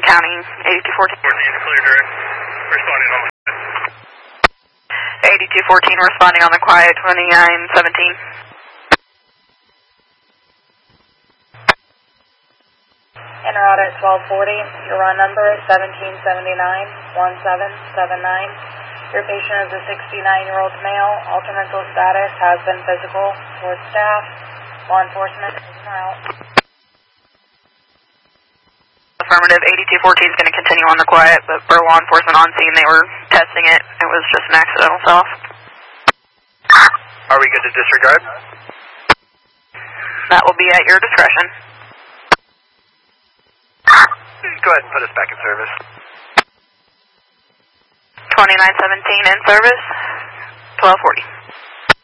County, 8214. 14, clear direct. Responding on the 8214 responding on the quiet, 2917. Interroute at 1240. Your run number is 1779-1779. Your patient is a 69-year-old male. Altermental status has been physical towards staff. Law enforcement is en route. Affirmative, 8214 is going to continue on the quiet, but for law enforcement on scene, they were testing it. It was just an accidental self. Are we good to disregard? That will be at your discretion. Go ahead and put us back in service. 2917 in service, 1240.